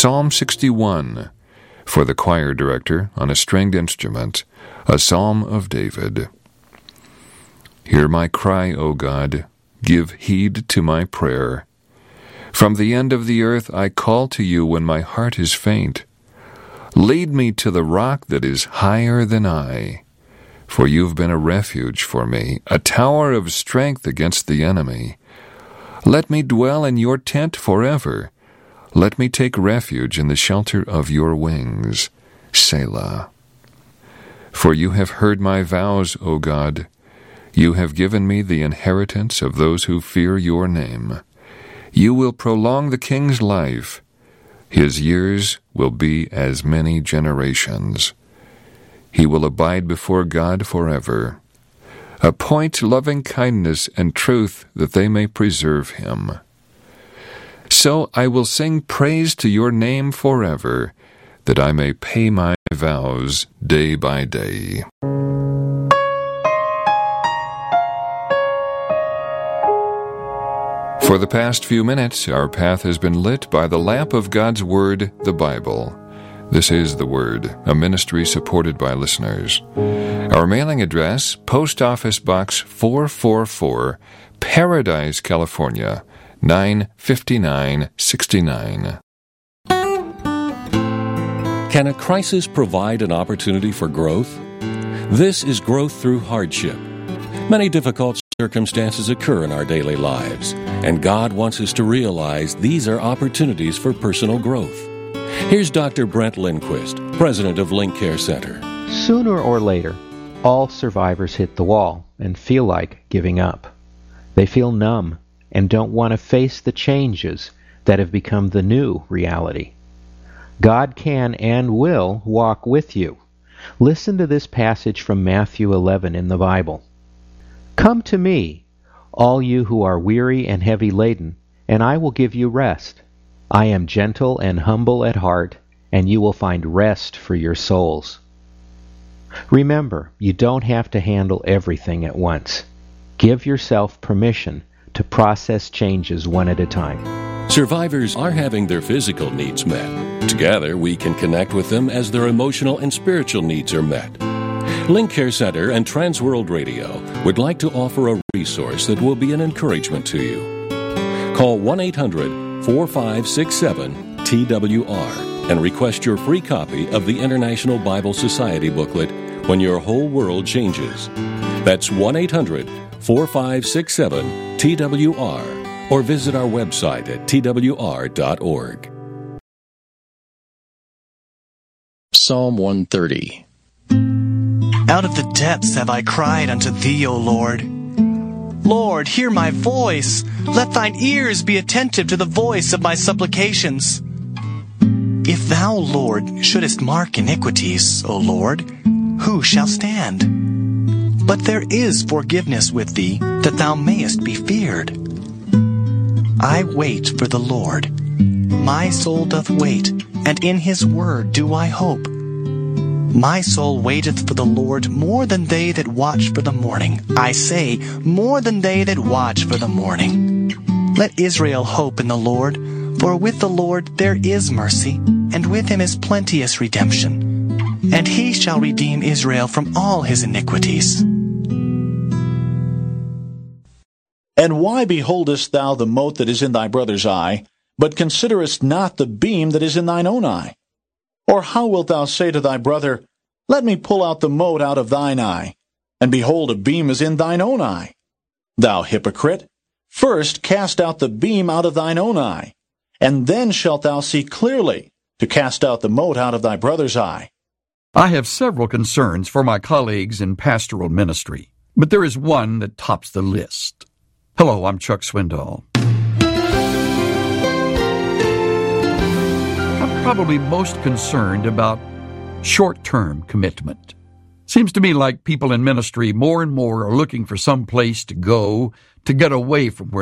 Psalm 61, for the choir director on a stringed instrument, a psalm of David. Hear my cry, O God, give heed to my prayer. From the end of the earth I call to you when my heart is faint. Lead me to the rock that is higher than I, for you've been a refuge for me, a tower of strength against the enemy. Let me dwell in your tent forever. Let me take refuge in the shelter of your wings. Selah. For you have heard my vows, O God. You have given me the inheritance of those who fear your name. You will prolong the king's life. His years will be as many generations. He will abide before God forever. Appoint loving kindness and truth that they may preserve him. So I will sing praise to your name forever, that I may pay my vows day by day. For the past few minutes, our path has been lit by the lamp of God's Word, the Bible. This is The Word, a ministry supported by listeners. Our mailing address, Post Office Box 444, Paradise, California, 95969. Can a crisis provide an opportunity for growth? This is growth through hardship. Many difficult circumstances occur in our daily lives, and God wants us to realize these are opportunities for personal growth. Here's Dr. Brent Lindquist, president of Link Care Center. Sooner or later, all survivors hit the wall and feel like giving up. They feel numb and don't want to face the changes that have become the new reality. God can and will walk with you. Listen to this passage from Matthew 11 in the Bible. Come to me, all you who are weary and heavy laden, and I will give you rest. I am gentle and humble at heart, and you will find rest for your souls. Remember, you don't have to handle everything at once. Give yourself permission to process changes one at a time. Survivors are having their physical needs met. Together, we can connect with them as their emotional and spiritual needs are met. Link Care Center and Transworld Radio would like to offer a resource that will be an encouragement to you. Call 1-800-4567-TWR and request your free copy of the International Bible Society booklet, When Your Whole World Changes. That's 1-800-4567-TWR, or visit our website at twr.org. Psalm 130. Out of the depths have I cried unto thee, O Lord. Lord, hear my voice. Let thine ears be attentive to the voice of my supplications. If thou, Lord, shouldest mark iniquities, O Lord, who shall stand? But there is forgiveness with thee, that thou mayest be feared. I wait for the Lord. My soul doth wait, and in his word do I hope. My soul waiteth for the Lord more than they that watch for the morning. I say, more than they that watch for the morning. Let Israel hope in the Lord, for with the Lord there is mercy, and with him is plenteous redemption. And he shall redeem Israel from all his iniquities. And why beholdest thou the mote that is in thy brother's eye, but considerest not the beam that is in thine own eye? Or how wilt thou say to thy brother, Let me pull out the mote out of thine eye, and behold, a beam is in thine own eye? Thou hypocrite, first cast out the beam out of thine own eye, and then shalt thou see clearly to cast out the mote out of thy brother's eye. I have several concerns for my colleagues in pastoral ministry, but there is one that tops the list. Hello, I'm Chuck Swindoll. I'm probably most concerned about short-term commitment. Seems to me like people in ministry more and more are looking for some place to go to get away from where